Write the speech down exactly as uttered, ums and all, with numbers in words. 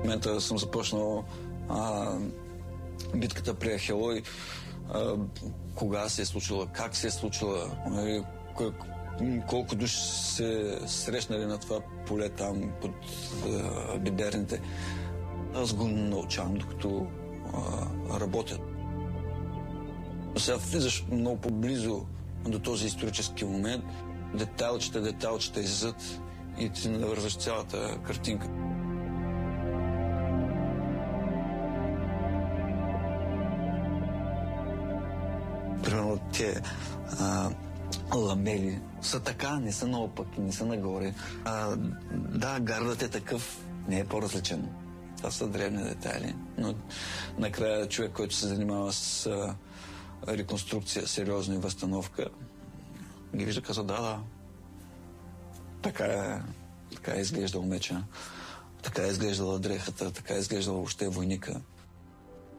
В момента съм започнал а, битката при Ахелой, а, кога се е случила, как се е случила, колко души се срещнали на това поле там под а, биберните. Аз го научавам, докато а, работя. Сега влизаш много по-близо до този исторически момент. Детайлчета, детайлчета излизат и ти навързваш цялата картинка. Примерно те а, ламели са така, не са наопаки, не са нагоре. А, да, гардът е такъв, не е по-различен. Това са древни детайли, но накрая човек, който се занимава с а, реконструкция, сериозна и възстановка, ги вижда, казва, да, да, така е, така е изглеждал меча, така е изглеждала дрехата, така е изглеждала въобще войника.